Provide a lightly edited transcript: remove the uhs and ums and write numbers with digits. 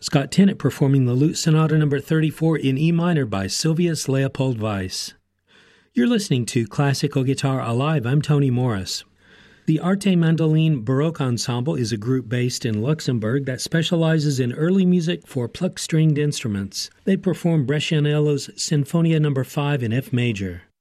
Scott Tennant performing the Lute Sonata No. 34 in E minor by Sylvius Leopold Weiss. You're listening to Classical Guitar Alive. I'm Tony Morris. The Arte Mandoline Baroque Ensemble is a group based in Luxembourg that specializes in early music for plucked stringed instruments. They perform Brescianello's Sinfonia No. 5 in F major.